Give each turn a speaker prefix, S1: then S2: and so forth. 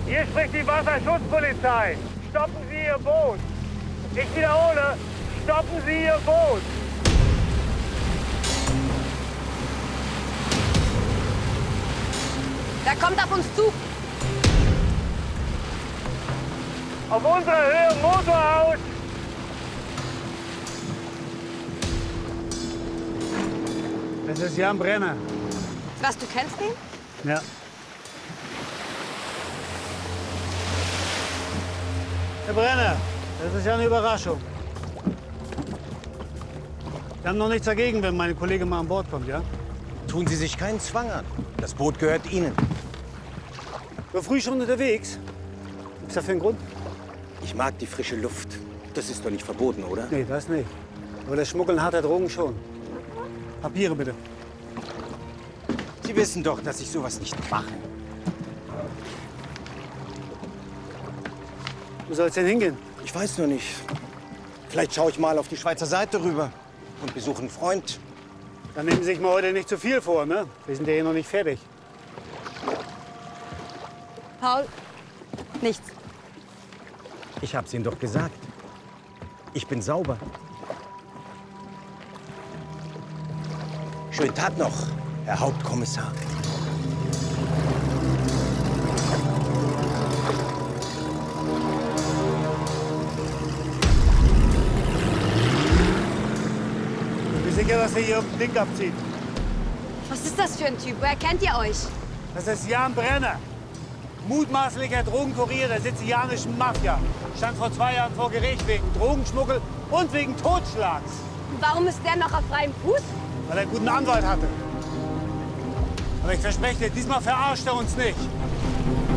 S1: Hier spricht die Wasserschutzpolizei. Stoppen Sie Ihr Boot. Ich wiederhole, stoppen Sie Ihr Boot.
S2: Da kommt auf uns zu.
S1: Auf unserer Höhe Motor aus.
S3: Das ist Jan Brenner.
S2: Was, du kennst ihn?
S3: Ja. Herr Brenner, das ist ja eine Überraschung. Wir haben noch nichts dagegen, wenn meine Kollegin mal an Bord kommt, ja?
S4: Tun Sie sich keinen Zwang an. Das Boot gehört Ihnen.
S3: So früh schon unterwegs? Gibt's dafür einen Grund?
S4: Ich mag die frische Luft. Das ist doch nicht verboten, oder?
S3: Nee, das nicht. Aber das Schmuggeln harter Drogen schon. Papiere bitte.
S4: Sie wissen doch, dass ich sowas nicht mache.
S3: Wo soll's denn hingehen?
S4: Ich weiß noch nicht. Vielleicht schaue ich mal auf die Schweizer Seite rüber und besuche einen Freund.
S3: Dann nehmen Sie sich mal heute nicht zu viel vor, ne? Wir sind ja hier noch nicht fertig.
S2: Paul, nichts.
S4: Ich hab's Ihnen doch gesagt. Ich bin sauber. Schönen Tag noch, Herr Hauptkommissar.
S3: Ich bin sicher, dass er hier irgendein Ding abzieht.
S2: Was ist das für ein Typ? Woher kennt ihr euch?
S3: Das ist Jan Brenner. Mutmaßlicher Drogenkurier der sizilianischen Mafia. Stand vor 2 Jahren vor Gericht wegen Drogenschmuggel und wegen Totschlags.
S2: Und warum ist der noch auf freiem Fuß?
S3: Weil er einen guten Anwalt hatte. Aber ich verspreche dir, diesmal verarscht er uns nicht.